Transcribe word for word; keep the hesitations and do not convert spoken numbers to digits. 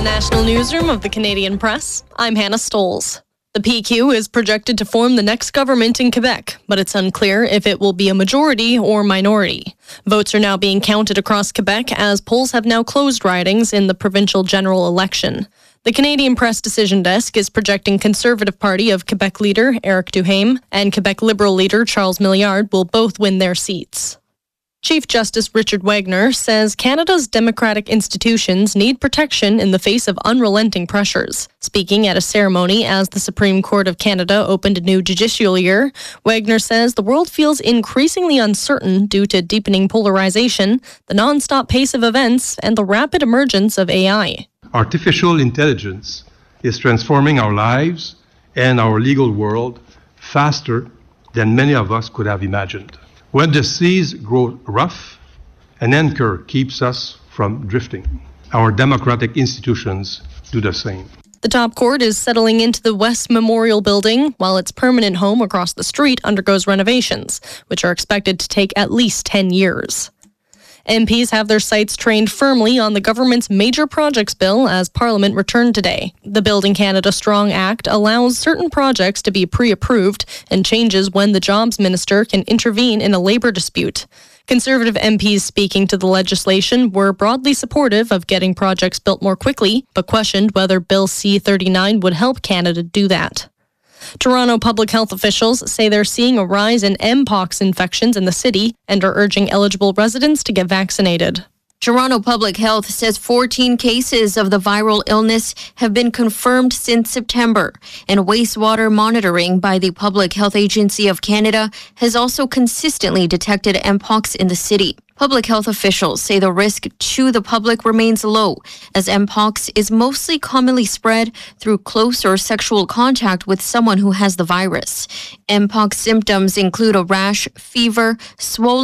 National Newsroom of the Canadian Press, I'm Hannah Stoles. The P Q is projected to form the next government in Quebec, but it's unclear if it will be a majority or minority. Votes are now being counted across Quebec as polls have now closed ridings in the provincial general election. The Canadian Press Decision Desk is projecting Conservative Party of Quebec leader Éric Duhaime and Quebec Liberal leader Charles Milliard will both win their seats. Chief Justice Richard Wagner says Canada's democratic institutions need protection in the face of unrelenting pressures. Speaking at a ceremony as the Supreme Court of Canada opened a new judicial year, Wagner says the world feels increasingly uncertain due to deepening polarization, the non-stop pace of events, and the rapid emergence of A I. Artificial intelligence is transforming our lives and our legal world faster than many of us could have imagined. When the seas grow rough, an anchor keeps us from drifting. Our democratic institutions do the same. The top court is settling into the West Memorial Building, while its permanent home across the street undergoes renovations, which are expected to take at least ten years. M Ps have their sights trained firmly on the government's major projects bill as Parliament returned today. The Building Canada Strong Act allows certain projects to be pre-approved and changes when the Jobs Minister can intervene in a labour dispute. Conservative M Ps speaking to the legislation were broadly supportive of getting projects built more quickly, but questioned whether Bill C thirty-nine would help Canada do that. Toronto public health officials say they're seeing a rise in Mpox infections in the city and are urging eligible residents to get vaccinated. Toronto Public Health says fourteen cases of the viral illness have been confirmed since September, and wastewater monitoring by the Public Health Agency of Canada has also consistently detected Mpox in the city. Public health officials say the risk to the public remains low, as Mpox is mostly commonly spread through close or sexual contact with someone who has the virus. Mpox symptoms include a rash, fever, swollen